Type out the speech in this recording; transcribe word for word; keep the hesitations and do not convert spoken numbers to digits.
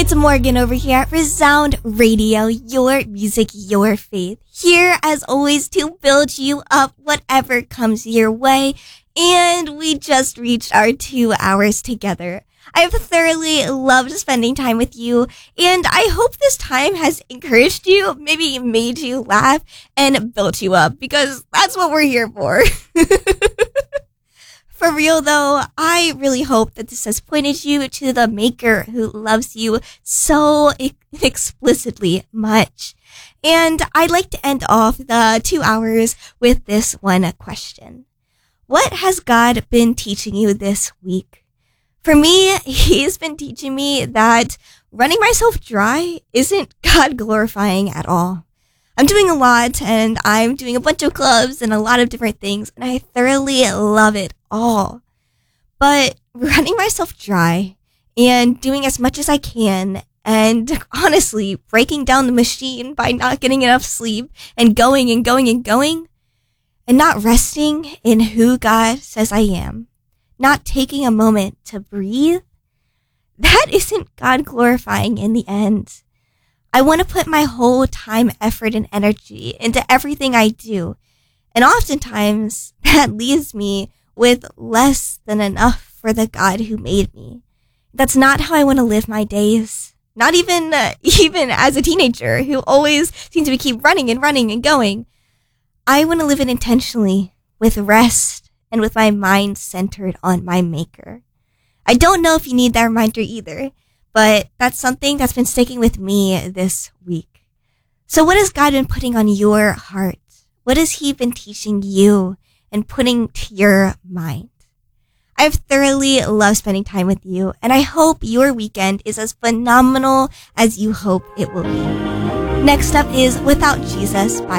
It's Morgan over here at Resound Radio, your music, your faith. Here, as always, to build you up whatever comes your way. And we just reached our two hours together. I've thoroughly loved spending time with you, and I hope this time has encouraged you, maybe made you laugh, and built you up, because that's what we're here for. For real though, I really hope that this has pointed you to the Maker who loves you so explicitly much. And I'd like to end off the two hours with this one question. What has God been teaching you this week? For me, he's been teaching me that running myself dry isn't God glorifying at all. I'm doing a lot, and I'm doing a bunch of clubs and a lot of different things, and I thoroughly love it all. But running myself dry and doing as much as I can, and honestly, breaking down the machine by not getting enough sleep and going and going and going, and not resting in who God says I am, not taking a moment to breathe, that isn't God glorifying in the end. I want to put my whole time, effort, and energy into everything I do. And oftentimes, that leaves me with less than enough for the God who made me. That's not how I want to live my days. Not even, uh, even as a teenager who always seems to keep running and running and going. I want to live it intentionally, with rest and with my mind centered on my Maker. I don't know if you need that reminder either, but that's something that's been sticking with me this week. So what has God been putting on your heart? What has he been teaching you and putting to your mind? I've thoroughly loved spending time with you, and I hope your weekend is as phenomenal as you hope it will be. Next up is Without Jesus by